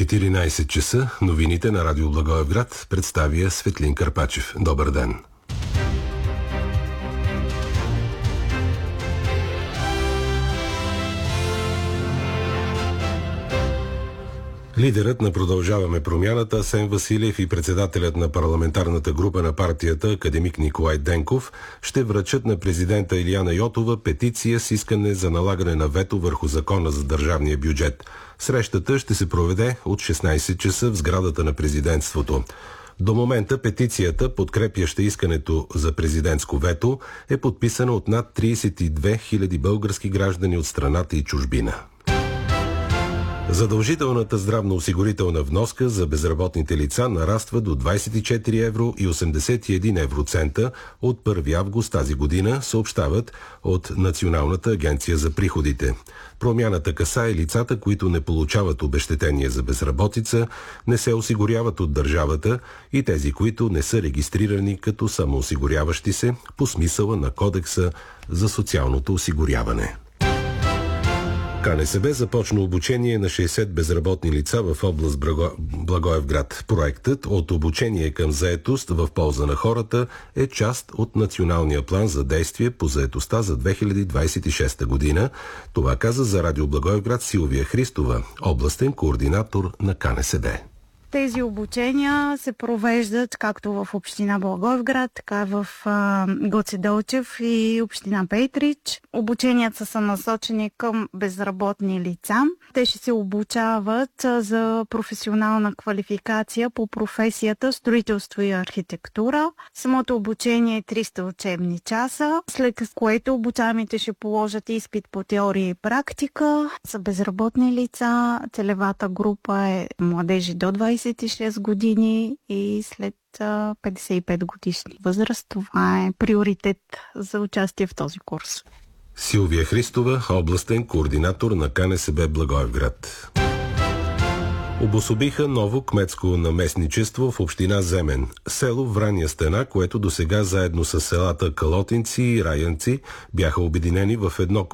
14 часа новините на Радио Благоевград представя Светлин Карпачев. Добър ден! Лидерът на Продължаваме промяната Асен Василев и председателят на парламентарната група на партията академик Николай Денков ще връчат на президента Илияна Йотова петиция с искане за налагане на вето върху закона за държавния бюджет. Срещата ще се проведе от 16 часа в сградата на президентството. До момента петицията, подкрепяща искането за президентско вето, е подписана от над 32 000 български граждани от страната и чужбина. Задължителната здравноосигурителна вноска за безработните лица нараства до 24 евро и 81 евроцента от 1 август тази година, съобщават от Националната агенция за приходите. Промяната касае лицата, които не получават обезщетение за безработица, не се осигуряват от държавата и тези, които не са регистрирани като самоосигуряващи се по смисъла на Кодекса за социалното осигуряване. КНСБ започна обучение на 60 безработни лица в област Благоевград. Проектът от обучение към заетост в полза на хората е част от Националния план за действие по заетостта за 2026 година. Това каза за Радио Благоевград Силвия Христова, областен координатор на КНСБ. Тези обучения се провеждат както в община Благоевград, така в Гоце Делчев и община Петрич. Обученията са насочени към безработни лица. Те ще се обучават за професионална квалификация по професията строителство и архитектура. Самото обучение е 300 учебни часа, след което обучаемите ще положат изпит по теория и практика. За безработни лица целевата група е младежи до 26 години и след 55 годишни възраст. Това е приоритет за участие в този курс. Силвия Христова, областен координатор на КНСБ Благоевград. Обособиха ново кметско наместничество в община Земен, село Враня стена, което досега заедно с селата Калотинци и Раянци бяха обединени в едно